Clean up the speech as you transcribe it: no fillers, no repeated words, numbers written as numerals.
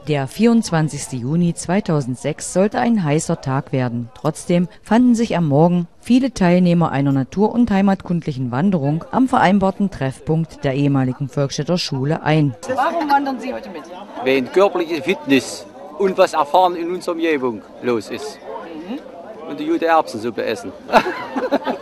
Der 24. Juni 2006 sollte ein heißer Tag werden. Trotzdem fanden sich am Morgen viele Teilnehmer einer natur- und heimatkundlichen Wanderung am vereinbarten Treffpunkt der ehemaligen Volkstädter Schule ein. Warum wandern Sie heute mit? Wenn körperliche Fitness und was Erfahren in unserer Umgebung los ist. Und die gute Erbsensuppe essen.